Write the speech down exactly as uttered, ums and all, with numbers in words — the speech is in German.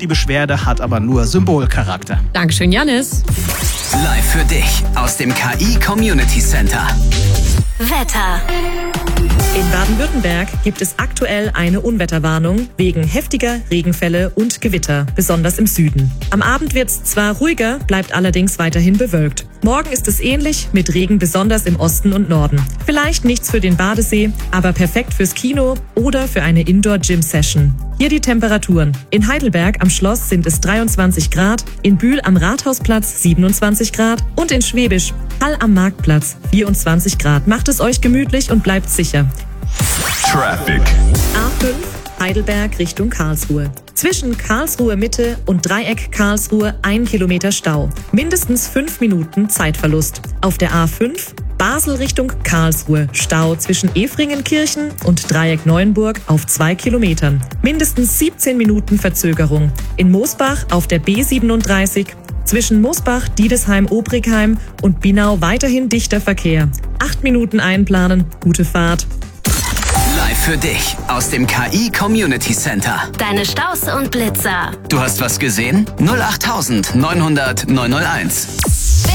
Die Beschwerde hat aber nur Symbolcharakter. Dankeschön, Janis. Live für dich aus dem K I Community Center. Wetter. In Baden-Württemberg gibt es aktuell eine Unwetterwarnung wegen heftiger Regenfälle und Gewitter, besonders im Süden. Am Abend wird es zwar ruhiger, bleibt allerdings weiterhin bewölkt. Morgen ist es ähnlich, mit Regen besonders im Osten und Norden. Vielleicht nichts für den Badesee, aber perfekt fürs Kino oder für eine Indoor-Gym-Session. Hier die Temperaturen. In Heidelberg am Schloss sind es dreiundzwanzig Grad, in Bühl am Rathausplatz siebenundzwanzig Grad und in Schwäbisch Hall am Marktplatz vierundzwanzig Grad. Macht es euch gemütlich und bleibt sicher. Traffic. A fünf Heidelberg Richtung Karlsruhe. Zwischen Karlsruhe Mitte und Dreieck Karlsruhe ein Kilometer Stau. Mindestens fünf Minuten Zeitverlust. Auf der A fünf Basel Richtung Karlsruhe. Stau zwischen Efringenkirchen und Dreieck Neuenburg auf zwei Kilometern. Mindestens siebzehn Minuten Verzögerung. In Moosbach auf der B siebenunddreißig. Zwischen Moosbach, Diedesheim, Obrigheim und Binau weiterhin dichter Verkehr. Acht Minuten einplanen. Gute Fahrt. Live für dich aus dem K I Community Center. Deine Staus und Blitzer. Du hast was gesehen? null acht neunhundert neunhunderteins.